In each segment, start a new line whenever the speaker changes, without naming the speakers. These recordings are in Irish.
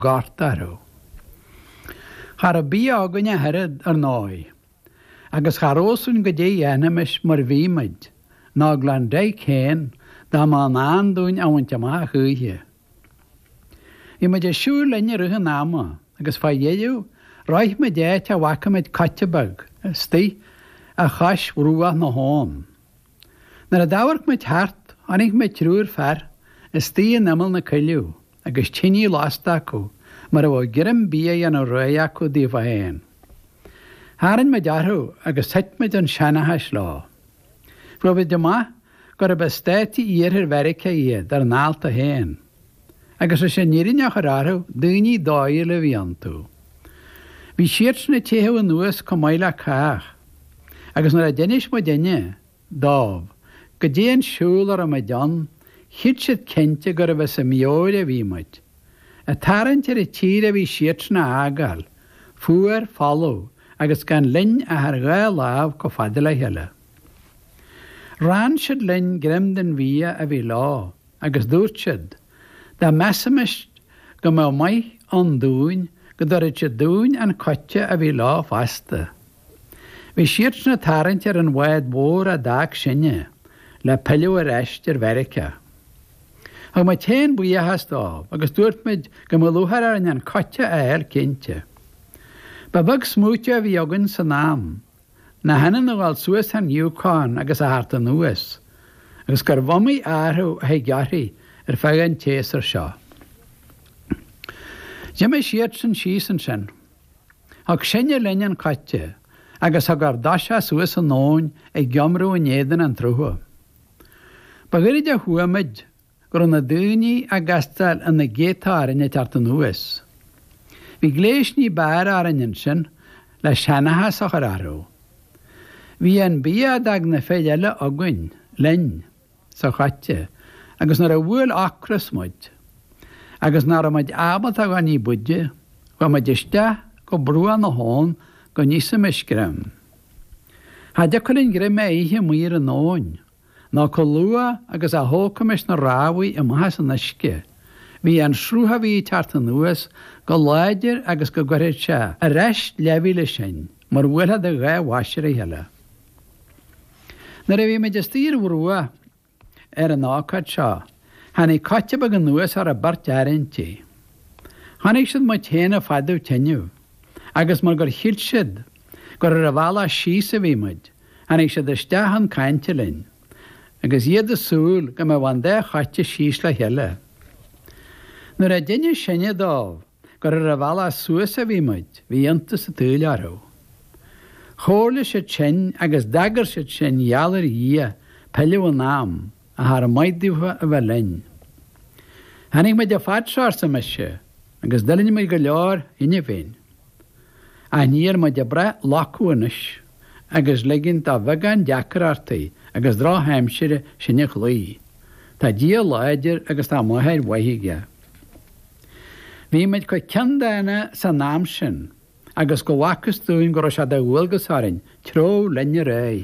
gartarú. Har a bí aganne herad náid, agus charósún go dé dhéanamis mar bhímaid, ná glan déig chéin dá má nándún áhaint amach chuúthe. I me de siúr lenne ruthe náma, agus fá dhéú, roiith me déit a wacaid cattebag, stí a chais rúa na hán. Nar a dáhar me teart, anig me trúr fer, stí an amel na ciliú, agus tíní lásta acu, mar a bh girim bí an a roi acu dí bhain. Háran me dearthú agus set me an seanathe slá. Rubid de ma, gur a bestéti íhir verica iad ar nálta héin. Agus a sé nírinneach arárú, dúní dáir le bhíantú. Bhí sirt na téhu an nuas go maile caach, agus nar a dénis mo déine, dáb, go déan siúlar a me dean, hit siad cente gur a bheits a mióir a bhímaid. A tarantir a tír a bhí sirt na ágal, fuair fallú, agus gan linn a haar gael láb go fadil a heile. Rán siad linn grim den bhí a bhí lá, agus dúirt siad, da mesamist go mé mai an dúin, go dorid siad dúin an cotte a bhí lá fasta. Bhí sirt na tarantir an bhaid mór a dag sinne, le peilú a reistir verica. Ag mai téin buí a hastáb, agus dúirt mid go mé lúthar ar an cotte a eil cinnte. Ba bug smúte a bhí agann sa nám, na henan a bháil suas an Yukon agus a harta nuas, agus gur bhamaí áthú a garí ar feadh an téasar seo. Je mé siad san síos an sin, ag sinne linn an cotte, agus a gur daise suas an nóin ag giomrú an éan an trúha. Ba gairid a huamid gur na dúní a gastal an na gétárin a tarta nuas. Bhí gléis ní bear ar an sin le seanathe sa charárú. Bhí an bí ag na féile aguain, linn, sa chatte, agus nar a bhfuil acras muid, agus nar a muid abalt a gan ní budde, go muid iste go brua na hán go níos a misgrim. Tá decolinn grim é ihe muir an nóin, ná go lua agus a hócamis na ráhaí i maithas an isce. Bhí an srútha bhí tarta nuas go láidir agus go gairid se a reist levíle sin, mar bhfuilthe de gá bhaisir a heile. Nar a bhí me de stír bhrua ar an ácad seo, hanig cattebag an nuas ar a bart dearintí. Hanig siad mai téna fadú teniu, agus mar gur chilt siad, gur ar a bhela síos a bhí muid, hanig siad a steachan cainte linn, agus iad a súl go me bhain de chatte síos le heile. Nuair a déine sinne dábh, gur ar a bhela suas a bhí muid, bhí antas a túil arú. Chóirla siad sin agus dagar siad sin heallar dhí peilú an nám a thar maidútha a bheith linn. Hanig me de fad searsa me se, agus dalinn me go leor inne féin. A níor me de bre lachúanis, agus liginn tá bhegan deacar artaí, agus drá heimsire sinne chlí. Tá dí láidir agus tá maithair waithige. Bhí meid go ceandána sa nám sin, agus go bhhacas dúin go se de bhfuilgus áin, tró lenne ré.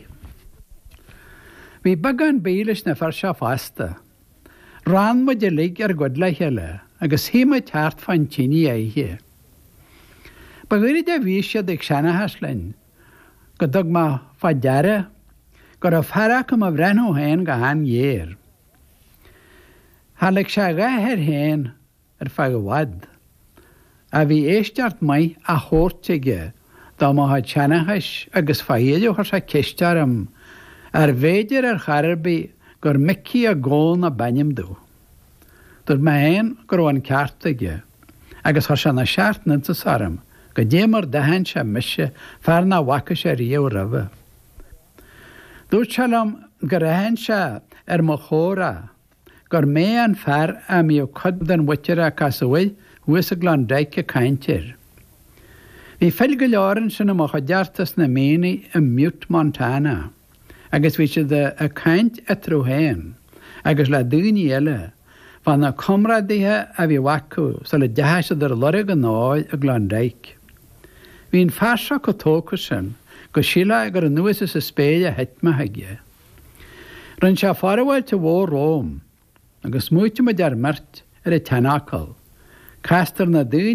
Bhí bagan béiles na far se fasta. Rán mu de lig ar god le heile, agus hí me teart fan tíní éhe. Ba gairid a bhí siad ag seanathe linn, go dog má fa deare, gur a fearach am a bhrenú héin go han dhéir. Hálaigh se gaithir héin ar fe go bhad. A bhí éisteart mai a chóirteige dá má ha teanachais agus fahéidir chu sa cistearm ar bhéidir ar chararbí gur micí a gón a banim dú. Dúir me héin gur bhain ceartaige agus chu se na seart nanta sarm go démar dahan se mise fear na bhaca sé riamh rabh. Dúirt selam gur rahan se ar mo chóra gur mé an fear a mí cod den witir a casahfuil huas a glan daice caintir. Bhí fel go leorann sin am a deartas na ménaí i Mute, Montana, agus bhí siad a caint a trúhéin, agus le dúine eile, fan na comradíthe a bhí wacu sa le deise ar lora go náid a glan daich. Bhín fearsa go tóca sin, go síla gur an nuas is a spéide heitme haige. Rinn se farhfuil te bhór Róm, agus múte me dear mert ar a tenacail, Castar na